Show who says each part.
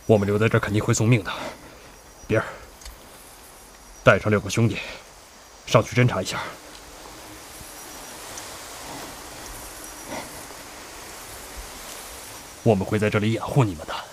Speaker 1: 我们留在这儿肯定会送命的。别儿，带上6个兄弟，上去侦查一下。我们会在这里掩护你们的。